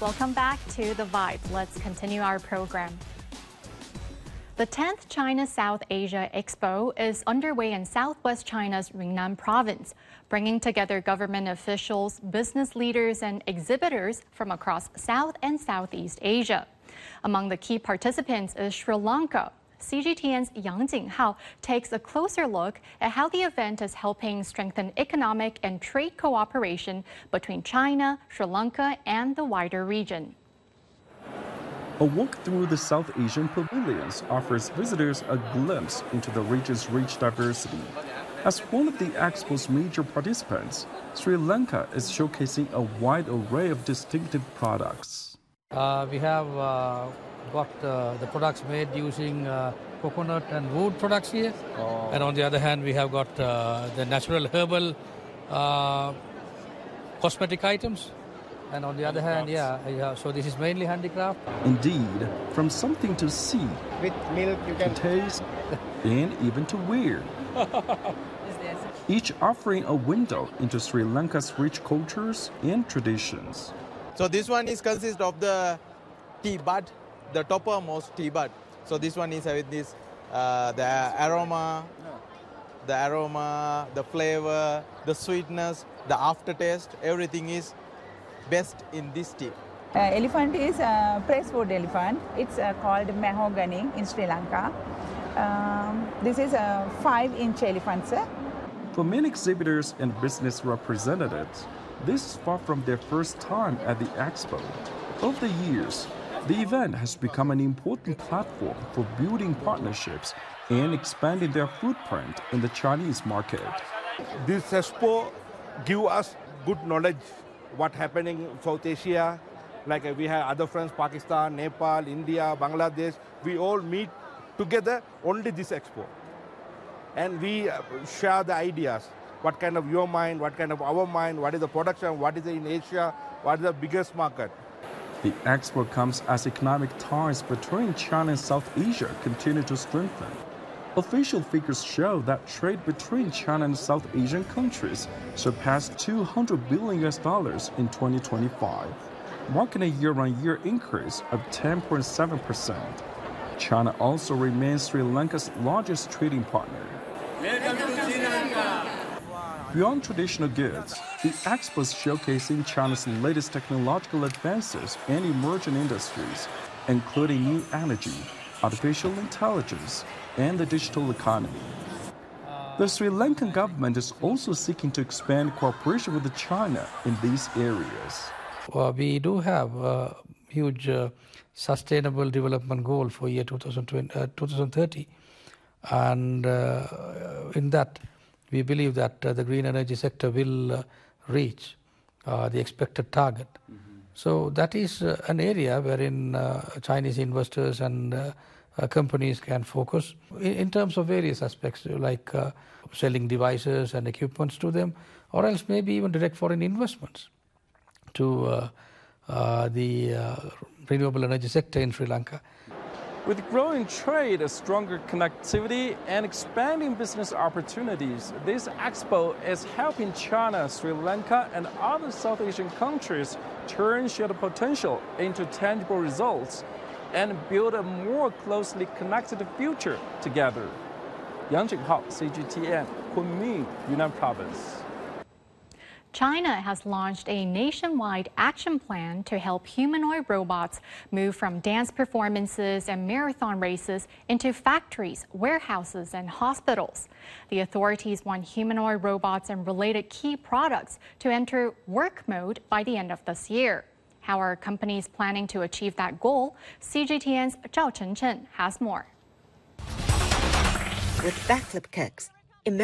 Welcome back to The Vibe. Let's continue our program. The 10th China South Asia Expo is underway in southwest China's Yunnan province, bringing together government officials, business leaders, and exhibitors from across South and Southeast Asia. Among the key participants is Sri Lanka. CGTN's Yang Jinghao takes a closer look at how the event is helping strengthen economic and trade cooperation between China, Sri Lanka, and the wider region. A walk through the South Asian pavilions offers visitors a glimpse into the region's rich diversity. As one of the Expo's major participants, Sri Lanka is showcasing a wide array of distinctive products. We have got the products made using coconut and wood products here. And on the other hand, we have got the natural herbal cosmetic items. And on the other hand, so this is mainly handicraft. Indeed, from something to see, with milk you can taste, and even to wear. Each offering a window into Sri Lanka's rich cultures and traditions. So this one is consists of the tea bud, the toppermost tea bud. So this one is with this the aroma, the flavor, the sweetness, the aftertaste, everything is best in this tea. Elephant is a presswood elephant. It's called mahogany in Sri Lanka. This is a 5-inch elephant, sir. For many exhibitors and business representatives, this is far from their first time at the Expo. Over the years, the event has become an important platform for building partnerships and expanding their footprint in the Chinese market. This Expo gives us good knowledge what's happening in South Asia. Like we have other friends, Pakistan, Nepal, India, Bangladesh. We all meet together only this Expo. And we share the ideas. What kind of your mind, what kind of our mind, what is the production, what is in Asia, what is the biggest market. The Expo comes as economic ties between China and South Asia continue to strengthen. Official figures show that trade between China and South Asian countries surpassed $200 billion in 2025, marking a year-on-year increase of 10.7%. China also remains Sri Lanka's largest trading partner. Welcome to Sri Lanka. Beyond traditional goods, the Expo is showcasing China's latest technological advances and emerging industries, including new energy, artificial intelligence, and the digital economy. The Sri Lankan government is also seeking to expand cooperation with China in these areas. We do have a huge sustainable development goal for year 2030. And in that, we believe that the green energy sector will reach the expected target. So that is an area wherein Chinese investors and companies can focus in terms of various aspects, like selling devices and equipments to them, or else maybe even direct foreign investments to the renewable energy sector in Sri Lanka. With growing trade, a stronger connectivity, and expanding business opportunities, this Expo is helping China, Sri Lanka, and other South Asian countries turn shared potential into tangible results and build a more closely connected future together. Yang Jinghao, CGTN, Kunming, Yunnan Province. China has launched a nationwide action plan to help humanoid robots move from dance performances and marathon races into factories, warehouses, and hospitals. The authorities want humanoid robots and related key products to enter work mode by the end of this year. How are companies planning to achieve that goal? CGTN's Zhao Chenchen has more. With backflip kicks,